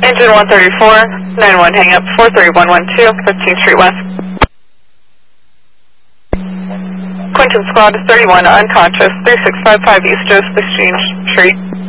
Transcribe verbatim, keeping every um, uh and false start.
Engine one thirty-four, nine one hang up, four three one one two, fifteenth Street West. Quinton Squad thirty-one unconscious, three six five five East Joseph Exchange Street.